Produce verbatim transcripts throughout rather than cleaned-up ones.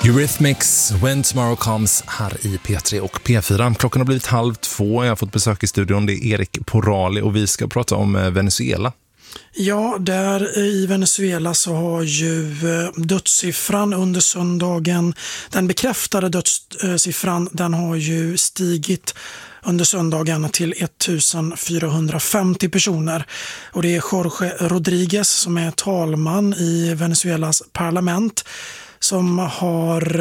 Eurythmics, When Tomorrow Comes här i P tre och P fyra. Klockan har blivit halv två. Jag har fått besök i studion. Det är Erik Porali och vi ska prata om Venezuela. Ja, där i Venezuela så har ju dödssiffran under söndagen, den bekräftade dödssiffran, den har ju stigit under söndagen till ettusensfyrahundrafemtio personer. Och det är Jorge Rodriguez som är talman i Venezuelas parlament som har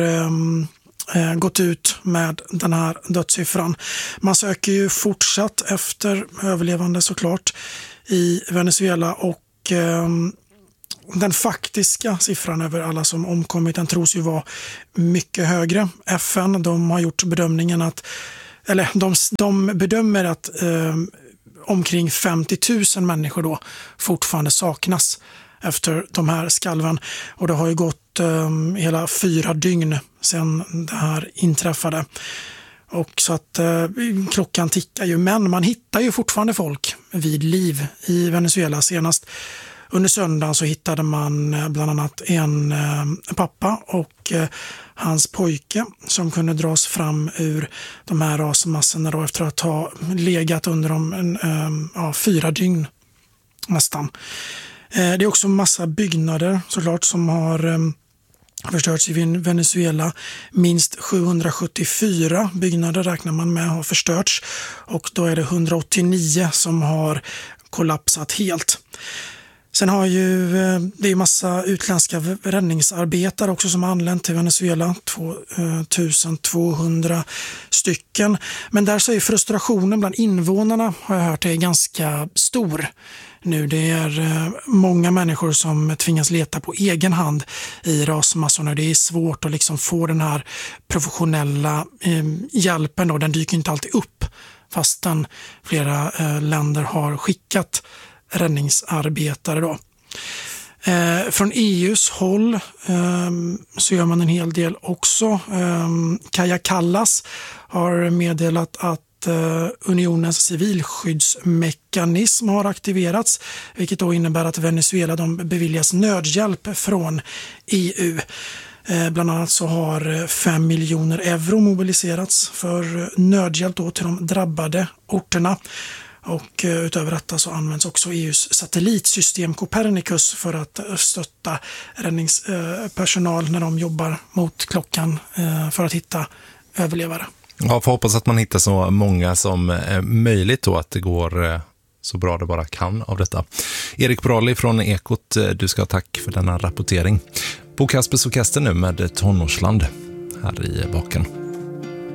eh, gått ut med den här dödssiffran. Man söker ju fortsatt efter överlevande såklart i Venezuela och eh, den faktiska siffran över alla som omkommit den tros ju vara mycket högre. F N de har gjort bedömningen att eller de, de bedömer att eh, omkring femtio tusen människor då fortfarande saknas efter de här skalven. Och det har ju gått eh, hela fyra dygn sedan det här inträffade. Och så att eh, klockan tickar ju, men man hittar ju fortfarande folk vid liv i Venezuela. Senast under söndagen så hittade man bland annat en eh, pappa och eh, hans pojke som kunde dras fram ur de här rasmassorna då efter att ha legat under dem en, eh, ja, fyra dygn nästan. Eh, det är också massa byggnader såklart som har eh, förstörts i Venezuela. Minst sjuhundrasjuttiofyra byggnader räknar man med har förstörts och då är det hundraåttionio som har kollapsat helt. Sen har ju det är massa utländska räddningsarbetare också som har anlänt till Venezuela, tvåtusentvåhundra stycken. Men där så är frustrationen bland invånarna, har jag hört, är ganska stor nu. Det är många människor som tvingas leta på egen hand i rasmassorna. Det är svårt att liksom få den här professionella hjälpen då. Den dyker inte alltid upp fastän flera länder har skickat räddningsarbetare då. Eh, från E U:s håll eh, så gör man en hel del också. Eh, Kaja Kallas har meddelat att eh, unionens civilskyddsmekanism har aktiverats, vilket då innebär att Venezuela de beviljas nödhjälp från E U. Eh, bland annat så har fem miljoner euro mobiliserats för nödhjälp då till de drabbade orterna. Och utöver detta så används också E U:s satellitsystem Copernicus för att stötta räddningspersonal när de jobbar mot klockan för att hitta överlevare. Ja, får hoppas att man hittar så många som möjligt då, att det går så bra det bara kan av detta. Erik Porali från Ekot, du ska ha tack för denna rapportering. Bo Kaspers Orkester nu med Tonårsland här i baken.